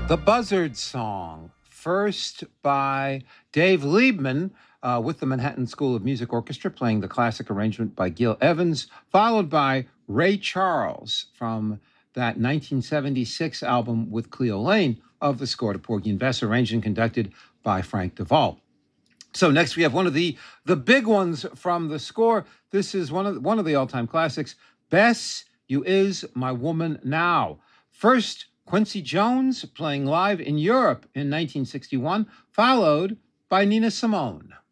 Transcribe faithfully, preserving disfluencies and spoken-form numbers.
The Buzzard Song, first by Dave Liebman uh, with the Manhattan School of Music Orchestra, playing the classic arrangement by Gil Evans, followed by Ray Charles from that nineteen seventy-six album with Cleo Lane of the score to Porgy and Bess, arranged and conducted by Frank Duvall. So next we have one of the the big ones from the score. This is one of the, one of the all-time classics, Bess, You Is My Woman Now. First, Quincy Jones playing live in Europe in nineteen sixty-one, followed by Nina Simone.